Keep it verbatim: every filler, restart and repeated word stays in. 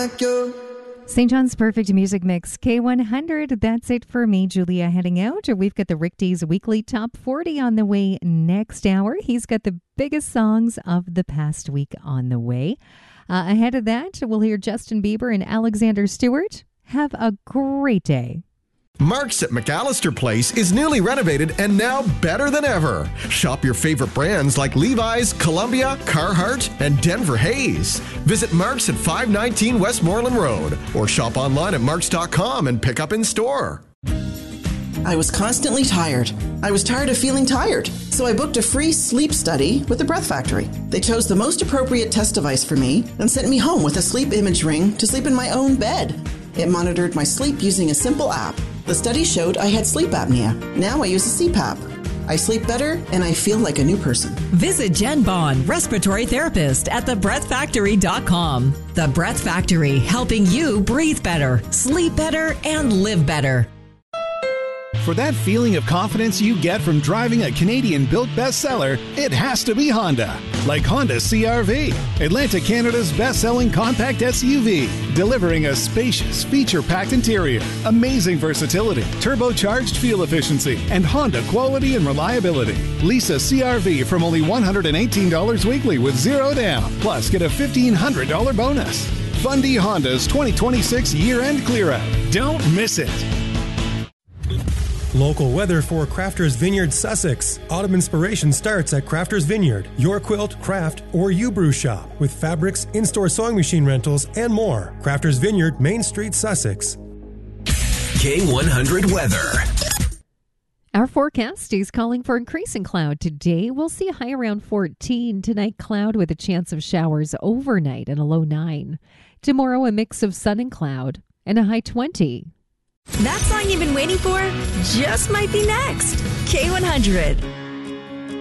like you. Saint John's Perfect Music Mix, K one hundred. That's it for me, Julia, heading out. We've got the Rick D's Weekly Top forty on the way next hour. He's got the biggest songs of the past week on the way. Uh, ahead of that, we'll hear Justin Bieber and Alexander Stewart. Have a great day. Mark's at McAllister Place is newly renovated and now better than ever. Shop your favorite brands like Levi's, Columbia, Carhartt, and Denver Hayes. Visit Mark's at five nineteen Westmoreland Road or shop online at marks dot com and pick up in store. I was constantly tired. I was tired of feeling tired. So I booked a free sleep study with the Breath Factory. They chose the most appropriate test device for me and sent me home with a sleep image ring to sleep in my own bed. It monitored my sleep using a simple app. The study showed I had sleep apnea. Now I use a C PAP. I sleep better and I feel like a new person. Visit Jen Bond, respiratory therapist at the breath factory dot com. The Breath Factory, helping you breathe better, sleep better, and live better. For that feeling of confidence you get from driving a Canadian-built bestseller, it has to be Honda. Like Honda C R V, Atlantic Canada's best-selling compact S U V, delivering a spacious, feature-packed interior, amazing versatility, turbocharged fuel efficiency, and Honda quality and reliability. Lease a C R V from only one hundred eighteen dollars weekly with zero down, plus get a fifteen hundred dollars bonus. Fundy Honda's twenty twenty-six year-end clear-out. Don't miss it. Local weather for Crafters Vineyard, Sussex. Autumn inspiration starts at Crafters Vineyard, your quilt, craft, or U-Brew shop with fabrics, in-store sewing machine rentals, and more. Crafters Vineyard, Main Street, Sussex. K one hundred weather. Our forecast is calling for increasing cloud today. We'll see a high around fourteen. Tonight, cloud with a chance of showers overnight and a low nine. Tomorrow, a mix of sun and cloud and a high twenty. That song you've been waiting for just might be next. K one hundred.